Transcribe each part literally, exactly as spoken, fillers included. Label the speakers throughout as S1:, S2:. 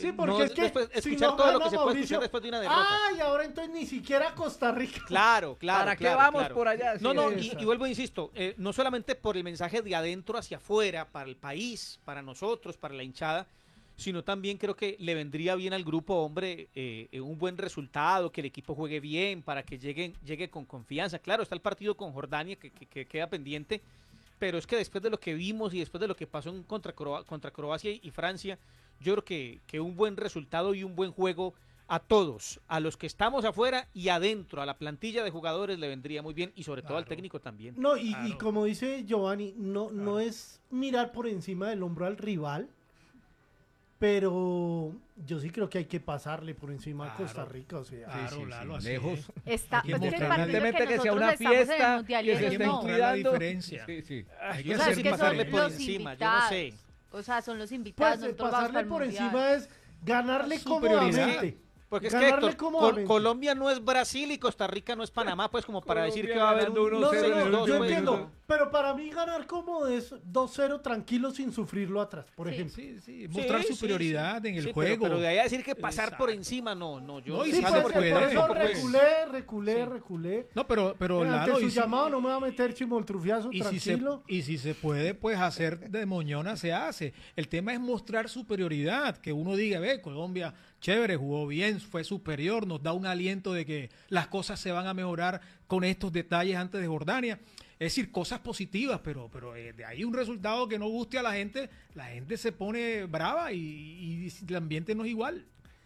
S1: Sí, porque
S2: no,
S1: es que
S2: después,
S1: si
S2: escuchar
S1: no
S2: todo lo
S1: gana
S2: que se puede
S1: Mauricio,
S2: escuchar después de una derrota.
S1: ah, y ahora entonces ni siquiera Costa Rica.
S2: Claro, claro.
S3: ¿Para qué
S2: claro,
S3: vamos
S2: claro.
S3: por allá?
S2: No,
S3: Sí,
S2: no,
S3: es
S2: y,
S3: eso.
S2: y vuelvo, insisto, eh, no solamente por el mensaje de adentro hacia afuera, para el país, para nosotros, para la hinchada, sino también creo que le vendría bien al grupo, hombre, eh, eh, un buen resultado, que el equipo juegue bien, para que llegue, llegue con confianza. Claro, está el partido con Jordania que, que, que queda pendiente, pero es que después de lo que vimos y después de lo que pasó en contra, Croa, contra Croacia y, y Francia, yo creo que, que un buen resultado y un buen juego a todos, a los que estamos afuera y adentro, a la plantilla de jugadores le vendría muy bien y sobre todo
S4: Claro.
S2: al técnico también.
S1: No, y,
S4: Claro.
S1: y como dice Giovanni, no,
S4: Claro.
S1: no es mirar por encima del hombro al rival, pero yo sí creo que hay que pasarle por encima
S4: Claro.
S1: a Costa Rica, o sea.
S4: Claro,
S3: sí,
S4: Lalo,
S3: sí,
S4: así
S3: lejos.
S4: es.
S5: Está,
S4: Hay que
S5: pues es que el
S4: mostrar-
S5: partido
S3: Independientemente que sea
S5: nosotros
S3: una
S5: estamos en el
S3: fiesta,
S5: Mundial y
S3: que se
S5: ellos
S3: estén
S5: no.
S4: mostrar la
S3: cuidando.
S4: diferencia.
S3: Sí, sí.
S4: Hay
S2: Yo
S4: que
S2: no sé
S5: sea,
S4: hacer
S5: es
S2: si
S5: que
S2: pasarle
S5: son
S2: por
S5: los
S2: encima, yo no sé.
S5: invitados. O sea, son los invitados.
S1: Pues eh,
S5: nosotros vamos
S1: pasarle
S5: para el
S1: por
S5: Mundial.
S1: encima es ganarle
S4: Superioridad.
S1: cómodamente.
S2: Porque es
S1: Ganarle
S2: que Héctor,
S1: cómodamente.
S2: Col- Colombia no es Brasil y Costa Rica no es Panamá, pues como para decir
S3: Colombia
S2: que va a haber un
S3: ganando
S1: No,
S3: uno cero
S1: no,
S3: en el
S1: no,
S3: último
S1: yo
S2: pues,
S1: entiendo,
S3: minuto.
S1: pero para mí ganar cómodo es dos cero tranquilo sin sufrirlo atrás, por
S5: Sí.
S1: ejemplo.
S4: Sí, sí, mostrar
S2: Sí, sí,
S4: superioridad
S2: sí.
S4: en el
S2: Sí,
S4: juego.
S2: Pero, pero de ahí a decir que pasar por
S4: Exacto.
S2: encima, no, no, yo
S4: No, y
S1: Sí,
S4: si
S1: pues,
S4: se
S1: por
S4: puede,
S1: eso
S2: tampoco, pues.
S1: reculé, reculé,
S4: Sí.
S1: reculé.
S4: No, pero, pero
S1: Ante
S4: Lalo,
S1: su
S4: y si-
S1: llamado no me va a meter chimoltrufiazo,
S4: Y si, se,
S1: tranquilo.
S4: y si se puede, pues hacer de moñona se hace. El tema es mostrar superioridad, que uno diga, ve, Colombia, chévere, jugó bien, fue superior, nos da un aliento de que las cosas se van a mejorar con estos detalles antes de Jordania. Es decir, cosas positivas, pero, pero eh, de ahí un resultado que no guste a la gente, la gente se pone brava y, y el ambiente no es igual.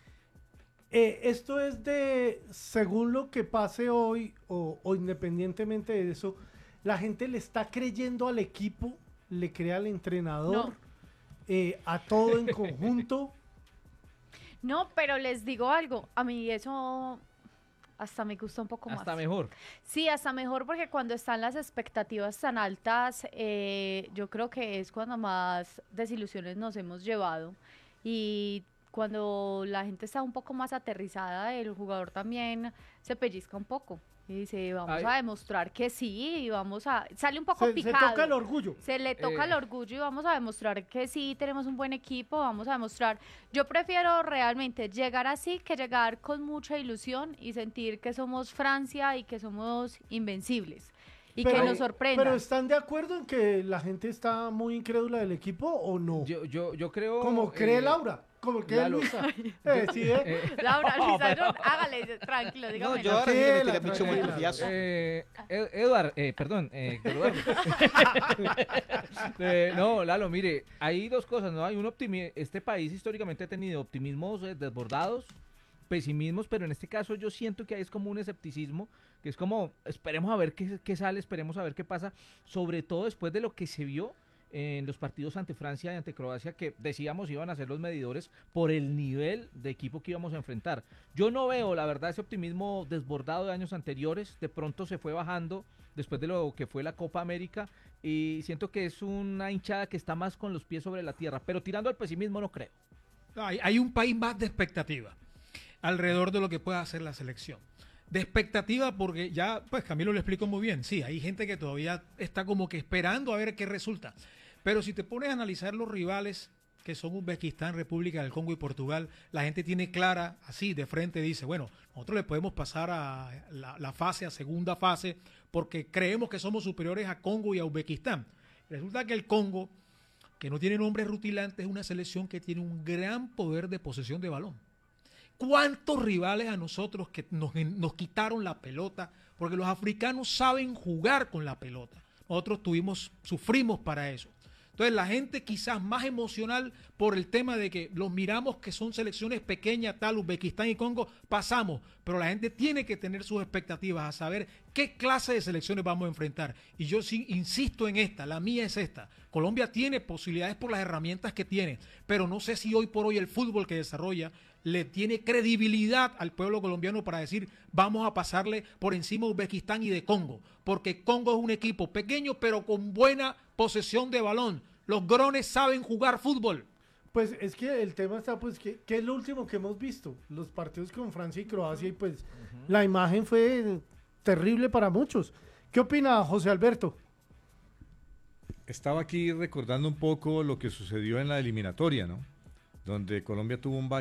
S1: Eh, esto es de, según lo que pase hoy, o, o independientemente de eso, la gente le está creyendo al equipo, le cree al entrenador,
S5: No.
S1: eh, a todo en conjunto.
S5: No, pero les digo algo. A mí eso hasta me gusta un poco más.
S3: Hasta mejor.
S5: Sí, hasta mejor porque cuando están las expectativas tan altas, eh, yo creo que es cuando más desilusiones nos hemos llevado. Y cuando la gente está un poco más aterrizada, el jugador también se pellizca un poco. Y dice, vamos
S3: Ay.
S5: a demostrar que sí, y vamos a... Sale un poco
S1: Se, se
S5: picado.
S1: toca el orgullo.
S5: Se le toca
S3: Eh.
S5: el orgullo y vamos a demostrar que sí tenemos un buen equipo, vamos a demostrar. Yo prefiero realmente llegar así que llegar con mucha ilusión y sentir que somos Francia y que somos invencibles y que nos sorprenda.
S1: Pero ¿están de acuerdo en que la gente está muy incrédula del equipo o no?
S3: Yo, yo, yo creo...
S1: Como cree
S3: eh,
S1: Laura, como cree
S3: Lalo.
S1: Luisa. Eh, sí, eh.
S3: eh,
S5: Laura, Luisa, no, hágale, tranquilo,
S2: No,
S5: dígame.
S2: yo ahora sí
S1: Sí,
S2: le
S1: la
S2: meteré mucho
S1: tranquila.
S2: multifiazo.
S3: Eh, Ed- Eduard, eh, perdón, eh, Eduardo. Eh, no, Lalo, mire, hay dos cosas, ¿no? Hay un optimismo, este país históricamente ha tenido optimismos eh, desbordados, pesimismos, pero en este caso yo siento que hay es como un escepticismo, que es como, esperemos a ver qué, qué sale, esperemos a ver qué pasa, sobre todo después de lo que se vio en los partidos ante Francia y ante Croacia, que decíamos iban a ser los medidores por el nivel de equipo que íbamos a enfrentar. Yo no veo, la verdad, ese optimismo desbordado de años anteriores, de pronto se fue bajando después de lo que fue la Copa América, y siento que es una hinchada que está más con los pies sobre la tierra, pero tirando al pesimismo no creo.
S4: Hay, hay un país más de expectativa alrededor de lo que pueda hacer la selección. De expectativa porque ya, pues Camilo lo explicó muy bien. Sí, hay gente que todavía está como que esperando a ver qué resulta. Pero si te pones a analizar los rivales que son Uzbekistán, República del Congo y Portugal, la gente tiene clara, así de frente, dice, bueno, nosotros le podemos pasar a la, la fase, a segunda fase, porque creemos que somos superiores a Congo y a Uzbekistán. Resulta que el Congo, que no tiene nombres rutilantes, es una selección que tiene un gran poder de posesión de balón. ¿Cuántos rivales a nosotros que nos, nos quitaron la pelota? Porque los africanos saben jugar con la pelota. Nosotros tuvimos, sufrimos para eso. Entonces la gente quizás más emocional por el tema de que los miramos que son selecciones pequeñas, tal, Uzbekistán y Congo, pasamos. Pero la gente tiene que tener sus expectativas a saber qué clase de selecciones vamos a enfrentar. Y yo sí insisto en esta, la mía es esta. Colombia tiene posibilidades por las herramientas que tiene, pero no sé si hoy por hoy el fútbol que desarrolla le tiene credibilidad al pueblo colombiano para decir vamos a pasarle por encima de Uzbekistán y de Congo, porque Congo es un equipo pequeño pero con buena posesión de balón. Los grones saben jugar fútbol.
S1: Pues es que el tema está, pues, que, que es lo último que hemos visto, los partidos con Francia y Croacia, y pues uh-huh. la imagen fue terrible para muchos. ¿Qué opina José Alberto?
S6: Estaba aquí recordando un poco lo que sucedió en la eliminatoria, ¿no? Donde Colombia tuvo un